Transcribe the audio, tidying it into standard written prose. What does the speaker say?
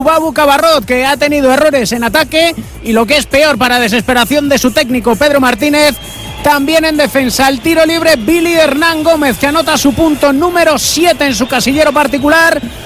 Babu Cabarrot, que ha tenido errores en ataque y, lo que es peor, para desesperación de su técnico Pedro Martínez, también en defensa. El tiro libre, Billy Hernán Gómez, que anota su punto número 7 en su casillero particular.